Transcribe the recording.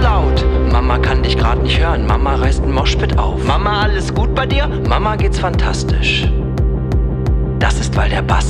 laut. Mama kann dich grad nicht hören, Mama reißt ein Moshpit auf. Mama, alles gut bei dir? Mama geht's fantastisch. Das ist, weil der Bass